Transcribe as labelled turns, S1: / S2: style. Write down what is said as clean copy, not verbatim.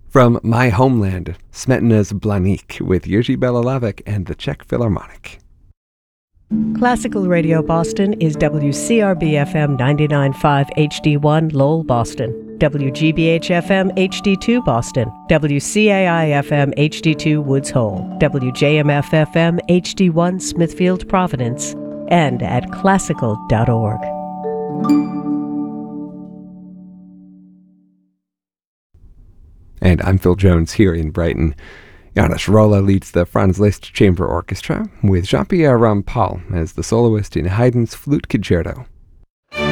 S1: From My Homeland, Smetana's Blanik with Jiří Belalavek and the Czech Philharmonic.
S2: Classical Radio Boston is WCRB-FM 99.5 HD1 Lowell, Boston, WGBH-FM HD2 Boston, WCAI-FM HD2 Woods Hole, WJMF-FM HD1 Smithfield, Providence, and at classical.org.
S1: And I'm Phil Jones here in Brighton. Janos Rolla leads the Franz Liszt Chamber Orchestra with Jean-Pierre Rampal as the soloist in Haydn's Flute Concerto.